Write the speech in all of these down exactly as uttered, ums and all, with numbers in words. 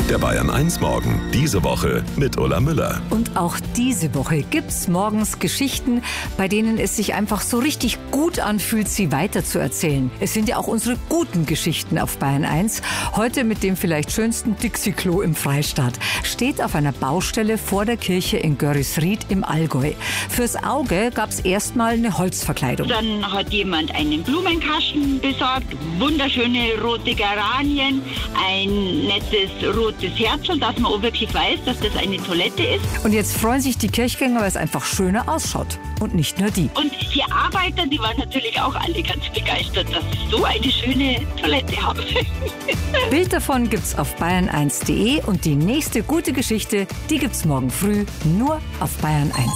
Der Bayern eins Morgen, diese Woche mit Ulla Müller. Und auch diese Woche gibt's morgens Geschichten, bei denen es sich einfach so richtig gut anfühlt, sie weiterzuerzählen. Es sind ja auch unsere guten Geschichten auf Bayern eins. Heute mit dem vielleicht schönsten Dixie-Klo im Freistaat. Steht auf einer Baustelle vor der Kirche in Görrisried im Allgäu. Fürs Auge gab's erstmal eine Holzverkleidung. Dann hat jemand einen Blumenkasten besorgt, wunderschöne rote Geranien, ein nettes rotes Herzl, dass man auch wirklich weiß, dass das eine Toilette ist. Und jetzt freuen sich die Kirchgänger, weil es einfach schöner ausschaut. Und nicht nur die. Und die Arbeiter, die waren natürlich auch alle ganz begeistert, dass sie so eine schöne Toilette haben. Bild davon gibt's auf bayern eins punkt de und die nächste gute Geschichte, die gibt's morgen früh nur auf Bayern eins.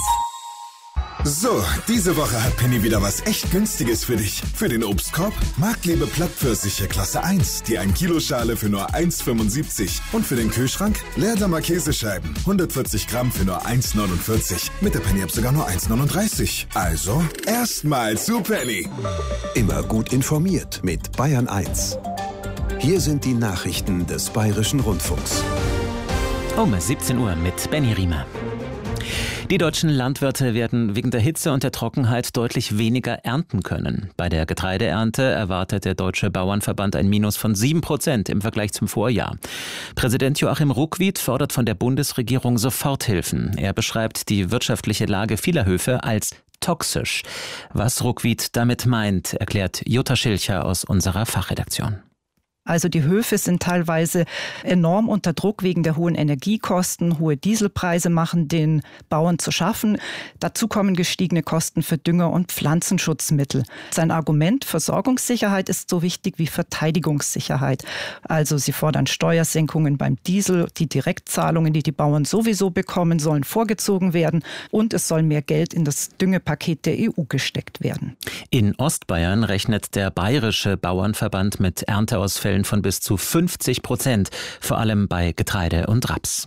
So, diese Woche hat Penny wieder was echt Günstiges für dich. Für den Obstkorb Marktlebe Plattpfirsiche Klasse eins, die ein Kilo Schale für nur eins Komma fünfundsiebzig. Und für den Kühlschrank Leerdammer Käsescheiben, hundertvierzig Gramm für nur eins Komma neunundvierzig. Mit der Penny-App sogar nur eins Komma neununddreißig. Also, erstmal zu Penny. Immer gut informiert mit Bayern eins. Hier sind die Nachrichten des Bayerischen Rundfunks. Um siebzehn Uhr mit Benny Riemer. Die deutschen Landwirte werden wegen der Hitze und der Trockenheit deutlich weniger ernten können. Bei der Getreideernte erwartet der Deutsche Bauernverband ein Minus von sieben Prozent im Vergleich zum Vorjahr. Präsident Joachim Ruckwied fordert von der Bundesregierung Soforthilfen. Er beschreibt die wirtschaftliche Lage vieler Höfe als toxisch. Was Ruckwied damit meint, erklärt Jutta Schilcher aus unserer Fachredaktion. Also die Höfe sind teilweise enorm unter Druck wegen der hohen Energiekosten. Hohe Dieselpreise machen den Bauern zu schaffen. Dazu kommen gestiegene Kosten für Dünger und Pflanzenschutzmittel. Sein Argument, Versorgungssicherheit ist so wichtig wie Verteidigungssicherheit. Also sie fordern Steuersenkungen beim Diesel. Die Direktzahlungen, die die Bauern sowieso bekommen, sollen vorgezogen werden. Und es soll mehr Geld in das Düngepaket der E U gesteckt werden. In Ostbayern rechnet der Bayerische Bauernverband mit Ernteausfällen von bis zu fünfzig Prozent, vor allem bei Getreide und Raps.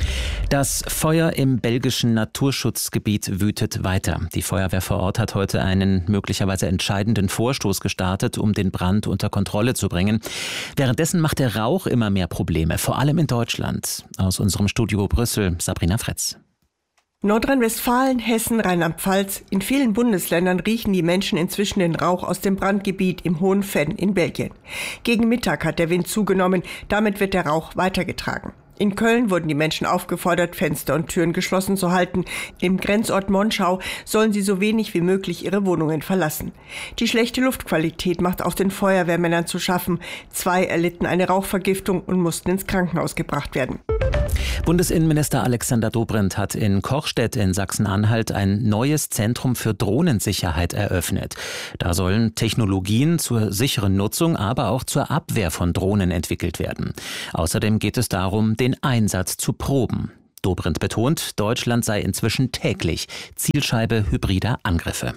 Das Feuer im belgischen Naturschutzgebiet wütet weiter. Die Feuerwehr vor Ort hat heute einen möglicherweise entscheidenden Vorstoß gestartet, um den Brand unter Kontrolle zu bringen. Währenddessen macht der Rauch immer mehr Probleme, vor allem in Deutschland. Aus unserem Studio Brüssel, Sabrina Fretz. Nordrhein-Westfalen, Hessen, Rheinland-Pfalz. In vielen Bundesländern riechen die Menschen inzwischen den Rauch aus dem Brandgebiet im Hohen Venn in Belgien. Gegen Mittag hat der Wind zugenommen, damit wird der Rauch weitergetragen. In Köln wurden die Menschen aufgefordert, Fenster und Türen geschlossen zu halten. Im Grenzort Monschau sollen sie so wenig wie möglich ihre Wohnungen verlassen. Die schlechte Luftqualität macht auch den Feuerwehrmännern zu schaffen. Zwei erlitten eine Rauchvergiftung und mussten ins Krankenhaus gebracht werden. Bundesinnenminister Alexander Dobrindt hat in Kochstedt in Sachsen-Anhalt ein neues Zentrum für Drohnensicherheit eröffnet. Da sollen Technologien zur sicheren Nutzung, aber auch zur Abwehr von Drohnen entwickelt werden. Außerdem geht es darum, den Einsatz zu proben. Dobrindt betont, Deutschland sei inzwischen täglich Zielscheibe hybrider Angriffe.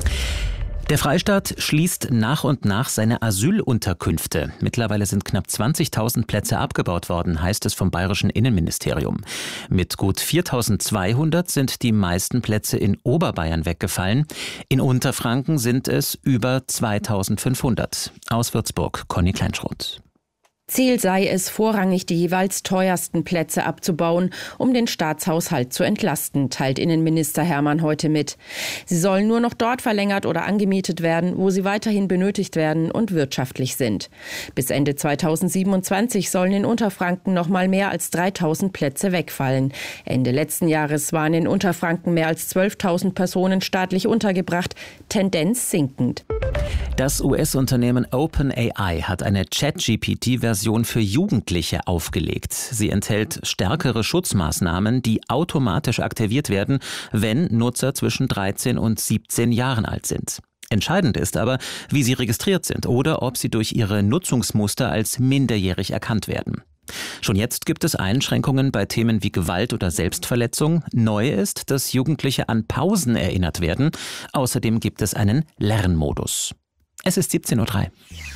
Der Freistaat schließt nach und nach seine Asylunterkünfte. Mittlerweile sind knapp zwanzigtausend Plätze abgebaut worden, heißt es vom Bayerischen Innenministerium. Mit gut viertausendzweihundert sind die meisten Plätze in Oberbayern weggefallen. In Unterfranken sind es über zweitausendfünfhundert. Aus Würzburg, Conny Kleinschroth. Ziel sei es, vorrangig die jeweils teuersten Plätze abzubauen, um den Staatshaushalt zu entlasten, teilt Innenminister Hermann heute mit. Sie sollen nur noch dort verlängert oder angemietet werden, wo sie weiterhin benötigt werden und wirtschaftlich sind. Bis Ende zweitausendsiebenundzwanzig sollen in Unterfranken noch mal mehr als dreitausend Plätze wegfallen. Ende letzten Jahres waren in Unterfranken mehr als zwölftausend Personen staatlich untergebracht, Tendenz sinkend. Das U S-Unternehmen OpenAI hat eine Chat-G P T-Version für Jugendliche aufgelegt. Sie enthält stärkere Schutzmaßnahmen, die automatisch aktiviert werden, wenn Nutzer zwischen dreizehn und siebzehn Jahren alt sind. Entscheidend ist aber, wie sie registriert sind oder ob sie durch ihre Nutzungsmuster als minderjährig erkannt werden. Schon jetzt gibt es Einschränkungen bei Themen wie Gewalt oder Selbstverletzung. Neu ist, dass Jugendliche an Pausen erinnert werden. Außerdem gibt es einen Lernmodus. Es ist siebzehn Uhr drei.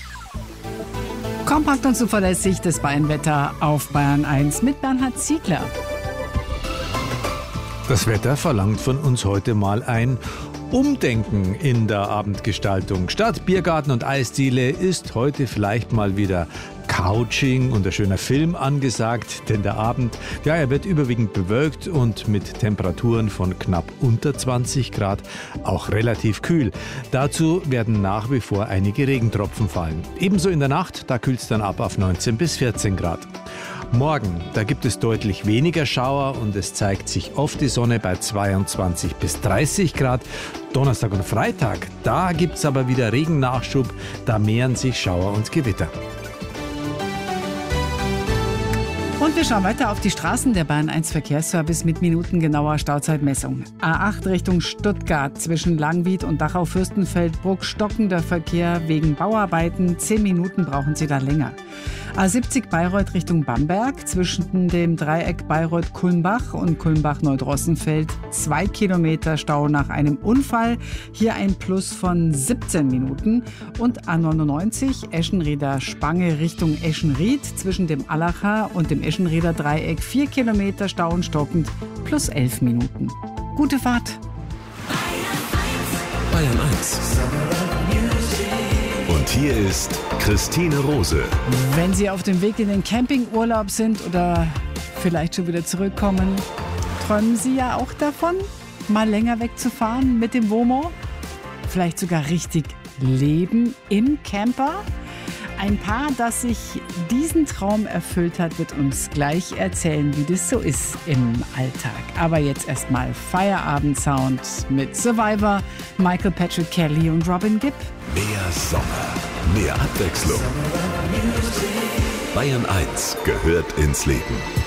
Kompakt und zuverlässig das Bayernwetter auf Bayern eins mit Bernhard Ziegler. Das Wetter verlangt von uns heute mal ein Umdenken in der Abendgestaltung. Statt Biergarten und Eisdiele ist heute vielleicht mal wieder Couching und ein schöner Film angesagt, denn der Abend, ja, er wird überwiegend bewölkt und mit Temperaturen von knapp unter zwanzig Grad auch relativ kühl. Dazu werden nach wie vor einige Regentropfen fallen. Ebenso in der Nacht, da kühlt es dann ab auf neunzehn bis vierzehn Grad. Morgen, da gibt es deutlich weniger Schauer und es zeigt sich oft die Sonne bei zweiundzwanzig bis dreißig Grad. Donnerstag und Freitag, da gibt es aber wieder Regennachschub, da mehren sich Schauer und Gewitter. Und wir schauen weiter auf die Straßen. Der Bayern eins Verkehrsservice mit minutengenauer Stauzeitmessung. A acht Richtung Stuttgart zwischen Langwied und Dachau-Fürstenfeldbruck stockender Verkehr wegen Bauarbeiten. Zehn Minuten brauchen Sie da länger. A siebzig Bayreuth Richtung Bamberg zwischen dem Dreieck Bayreuth-Kulmbach und Kulmbach-Neudrossenfeld. Zwei Kilometer Stau nach einem Unfall. Hier ein Plus von siebzehn Minuten. Und A neunundneunzig Eschenrieder Spange Richtung Eschenried zwischen dem Allacher und dem Eschenrieder Dreieck. Vier Kilometer Stau und stockend plus elf Minuten. Gute Fahrt. Bayern eins. Und hier ist Christine Rose. Wenn Sie auf dem Weg in den Campingurlaub sind oder vielleicht schon wieder zurückkommen, träumen Sie ja auch davon, mal länger wegzufahren mit dem Womo? Vielleicht sogar richtig leben im Camper? Ein Paar, das sich diesen Traum erfüllt hat, wird uns gleich erzählen, wie das so ist im Alltag. Aber jetzt erstmal Feierabend-Sound mit Survivor, Michael Patrick Kelly und Robin Gibb. Mehr Sommer, mehr Abwechslung. Bayern eins gehört ins Leben.